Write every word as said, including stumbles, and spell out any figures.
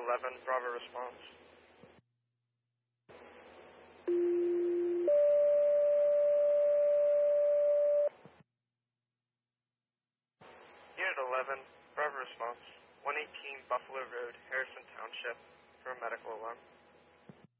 eleven, Bravo response. Unit eleven, Bravo response. one eighteen Buffalo Road, Harrison Township, for a medical alarm.